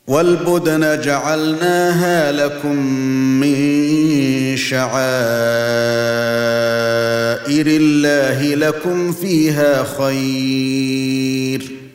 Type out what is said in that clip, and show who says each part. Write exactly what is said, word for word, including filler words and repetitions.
Speaker 1: وَالْبُدْنَ جَعَلْنَاهَا لَكُم مِّن شَعَائِرِ اللَّهِ لَكُمْ فِيهَا خَيْرٌ